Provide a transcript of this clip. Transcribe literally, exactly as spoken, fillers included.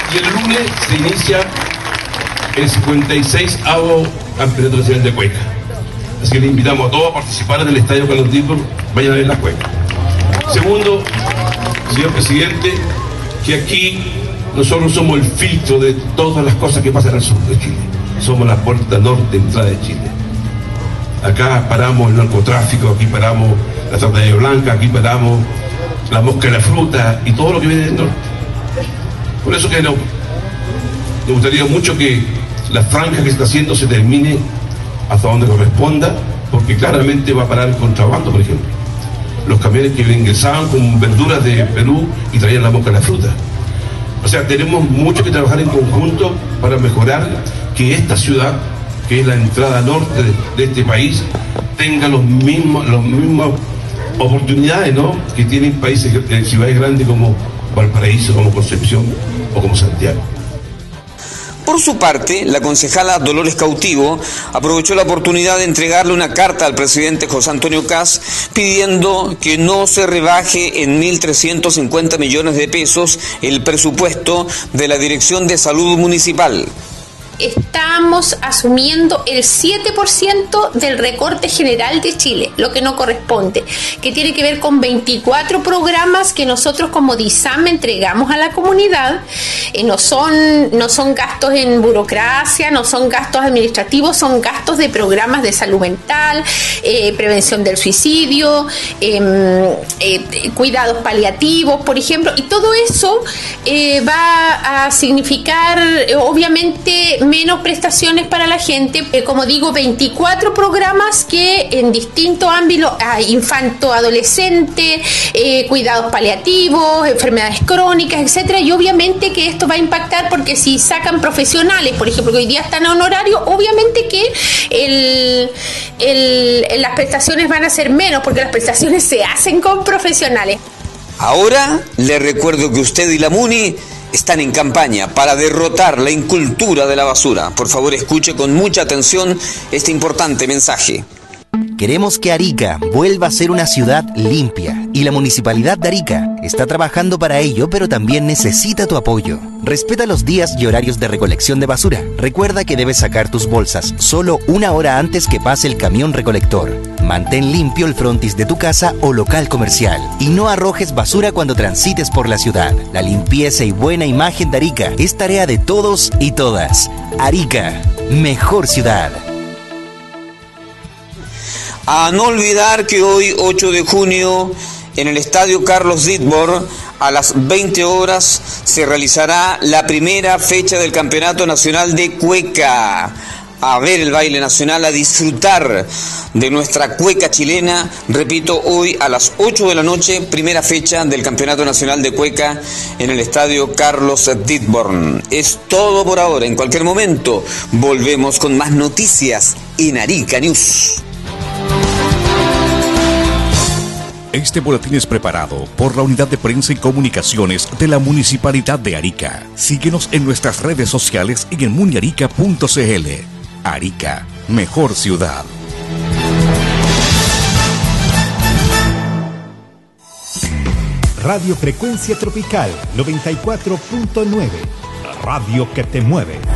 Y el lunes se inicia el cincuenta y seisavo Campeonato Nacional de Cueca. Así que le invitamos a todos a participar en el Estadio Carlos Ditborg, vayan a ver las cuecas. Segundo, señor presidente, que aquí nosotros somos el filtro de todas las cosas que pasan al sur de Chile. Somos la puerta norte de entrada de Chile. Acá paramos el narcotráfico, aquí paramos la trata de blanca, aquí paramos la mosca de la fruta y todo lo que viene del norte. Por eso que no, me gustaría mucho que la franja que se está haciendo se termine hasta donde corresponda, porque claramente va a parar el contrabando, por ejemplo. Los camiones que ingresaban con verduras de Perú y traían la mosca de la fruta. O sea, tenemos mucho que trabajar en conjunto para mejorar que esta ciudad, que es la entrada norte de, de este país, tenga los mismos, los mismas oportunidades, ¿no?, que tienen países, eh, ciudades grandes como Valparaíso, como Concepción o como Santiago. Por su parte, la concejala Dolores Cautivo aprovechó la oportunidad de entregarle una carta al presidente José Antonio Kast pidiendo que no se rebaje en mil trescientos cincuenta millones de pesos el presupuesto de la Dirección de Salud Municipal. Estamos asumiendo el siete por ciento del recorte general de Chile, lo que no corresponde, que tiene que ver con veinticuatro programas que nosotros como DISAM entregamos a la comunidad. Eh, no son, no son gastos en burocracia, no son gastos administrativos, son gastos de programas de salud mental, eh, prevención del suicidio, eh, eh, cuidados paliativos, por ejemplo, y todo eso eh, va a significar, eh, obviamente, menos prestaciones para la gente, eh, como digo, veinticuatro programas que en distintos ámbitos, ah, infanto, adolescente, eh, cuidados paliativos, enfermedades crónicas, etcétera, y obviamente que esto va a impactar porque si sacan profesionales, por ejemplo, que hoy día están a honorario, obviamente que el, el, las prestaciones van a ser menos porque las prestaciones se hacen con profesionales. Ahora le recuerdo que usted y la MUNI están en campaña para derrotar la incultura de la basura. Por favor, escuche con mucha atención este importante mensaje. Queremos que Arica vuelva a ser una ciudad limpia y la Municipalidad de Arica está trabajando para ello, pero también necesita tu apoyo. Respeta los días y horarios de recolección de basura. Recuerda que debes sacar tus bolsas solo una hora antes que pase el camión recolector. Mantén limpio el frontis de tu casa o local comercial y no arrojes basura cuando transites por la ciudad. La limpieza y buena imagen de Arica es tarea de todos y todas. Arica, mejor ciudad. A no olvidar que hoy, ocho de junio, en el Estadio Carlos Ditborg, a las veinte horas, se realizará la primera fecha del Campeonato Nacional de Cueca. A ver el baile nacional, a disfrutar de nuestra cueca chilena. Repito, hoy a las ocho de la noche, primera fecha del Campeonato Nacional de Cueca en el Estadio Carlos Ditborg. Es todo por ahora. En cualquier momento volvemos con más noticias en Arica News. Este boletín es preparado por la Unidad de Prensa y Comunicaciones de la Municipalidad de Arica. Síguenos en nuestras redes sociales y en muniarica punto c l. Arica, mejor ciudad. Radio Frecuencia Tropical noventa y cuatro punto nueve. Radio que te mueve.